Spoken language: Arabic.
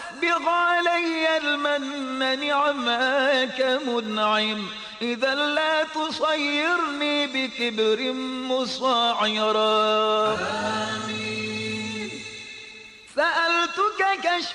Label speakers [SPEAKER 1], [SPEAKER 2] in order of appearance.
[SPEAKER 1] وأسبغ علي المن نعماك منعم، إذا لا تصيرني بكبر مصاعرا. آمين. سألتك كشف